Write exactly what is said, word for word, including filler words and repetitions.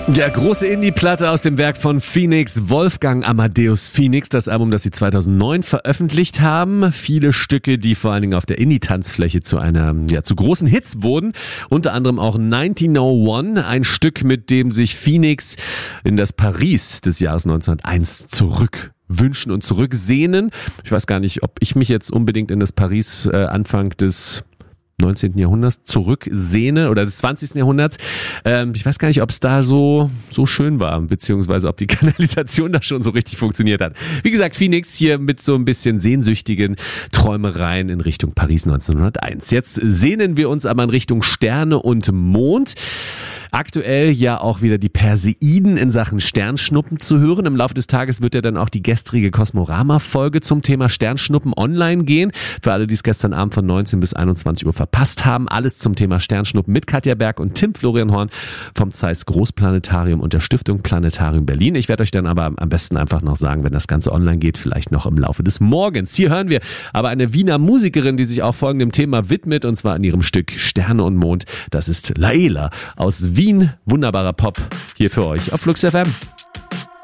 Der große Indie-Platte aus dem Werk von Phoenix, Wolfgang Amadeus Phoenix, das Album, das sie zweitausendneun veröffentlicht haben. Viele Stücke, die vor allen Dingen auf der Indie-Tanzfläche zu einer, ja, zu großen Hits wurden. Unter anderem auch neunzehnhunderteins, ein Stück, mit dem sich Phoenix in das Paris des Jahres neunzehnhunderteins zurück wünschen und zurücksehnen. Ich weiß gar nicht, ob ich mich jetzt unbedingt in das Paris äh, Anfang des neunzehnten. Jahrhunderts zurücksehne oder des zwanzigsten. Jahrhunderts. Ähm, ich weiß gar nicht, ob es da so so schön war, beziehungsweise ob die Kanalisation da schon so richtig funktioniert hat. Wie gesagt, Phoenix hier mit so ein bisschen sehnsüchtigen Träumereien in Richtung Paris neunzehnhunderteins. Jetzt sehnen wir uns aber in Richtung Sterne und Mond. Aktuell ja auch wieder die Perseiden in Sachen Sternschnuppen zu hören. Im Laufe des Tages wird ja dann auch die gestrige Kosmorama-Folge zum Thema Sternschnuppen online gehen. Für alle, die es gestern Abend von neunzehn bis einundzwanzig Uhr verpasst haben. Alles zum Thema Sternschnuppen mit Katja Berg und Tim Florian Horn vom Zeiss Großplanetarium und der Stiftung Planetarium Berlin. Ich werde euch dann aber am besten einfach noch sagen, wenn das Ganze online geht, vielleicht noch im Laufe des Morgens. Hier hören wir aber eine Wiener Musikerin, die sich auch folgendem Thema widmet, und zwar in ihrem Stück Sterne und Mond. Das ist Laela aus Wien. Wunderbarer Pop hier für euch auf Flux F M.